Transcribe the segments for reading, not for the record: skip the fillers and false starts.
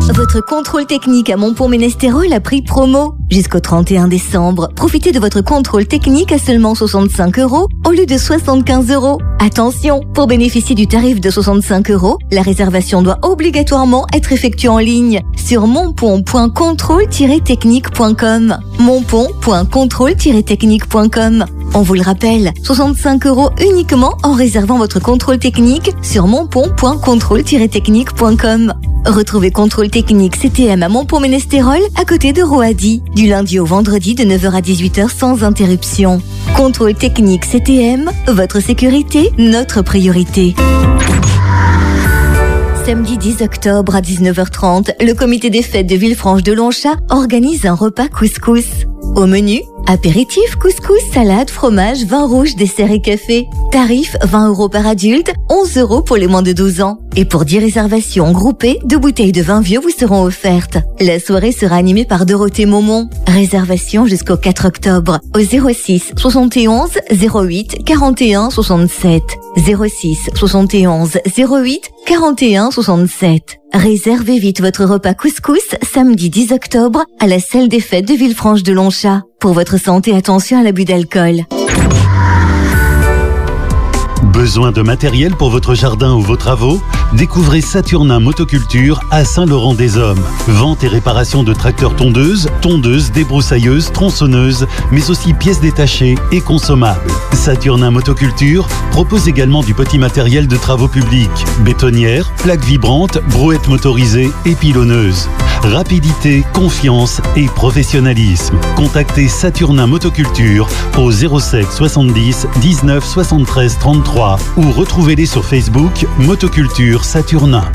Votre contrôle technique à Montpont-Ménestérol a prix promo. Jusqu'au 31 décembre, profitez de votre contrôle technique à seulement 65 € au lieu de 75 €. Attention, pour bénéficier du tarif de 65 €, la réservation doit obligatoirement être effectuée en ligne sur monpont.contrôle-technique.com. monpont.contrôle-technique.com. On vous le rappelle, 65 € uniquement en réservant votre contrôle technique sur monpont.contrôle-technique.com. Retrouvez Contrôle Technique CTM à Montpont-Ménestérol, à côté de Roady, du lundi au vendredi de 9h à 18h sans interruption. Contrôle Technique CTM, votre sécurité, notre priorité. Samedi 10 octobre à 19h30, le comité des fêtes de Villefranche-de-Lonchat organise un repas couscous. Au menu, apéritif, couscous, salade, fromage, vin rouge, dessert et café. Tarif 20 € par adulte, 11 € pour les moins de 12 ans. Et pour 10 réservations groupées, 2 bouteilles de vin vieux vous seront offertes. La soirée sera animée par Dorothée Maumont. Réservation jusqu'au 4 octobre au 06 71 08 41 67. 06 71 08 41 67. Réservez vite votre repas couscous samedi 10 octobre à la salle des fêtes de Villefranche-de-Lonchat. Pour votre santé, attention à l'abus d'alcool. Besoin de matériel pour votre jardin ou vos travaux? Découvrez Saturnin Motoculture à Saint-Laurent-des-Hommes. Vente et réparation de tracteurs tondeuses, débroussailleuses, tronçonneuses, mais aussi pièces détachées et consommables. Saturnin Motoculture propose également du petit matériel de travaux publics, bétonnières, plaques vibrantes, brouettes motorisées et pilonneuses. Rapidité, confiance et professionnalisme. Contactez Saturnin Motoculture au 07 70 19 73 33 ou retrouvez-les sur Facebook Motoculture Saturnin.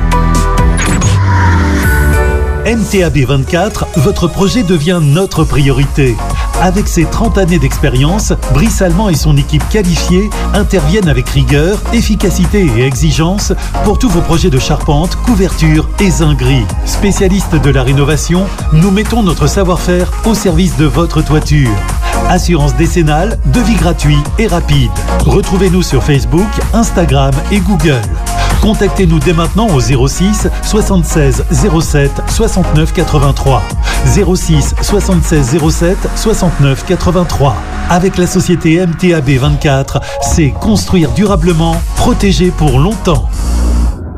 MTAB 24, votre projet devient notre priorité. Avec ses 30 années d'expérience, Brice Allemand et son équipe qualifiée interviennent avec rigueur, efficacité et exigence pour tous vos projets de charpente, couverture et zinguerie. Spécialistes de la rénovation, nous mettons notre savoir-faire au service de votre toiture. Assurance décennale, devis gratuit et rapide. Retrouvez-nous sur Facebook, Instagram et Google. Contactez-nous dès maintenant au 06 76 07 69 83. 06 76 07 69 83. Avec la société MTAB 24, c'est construire durablement, protéger pour longtemps.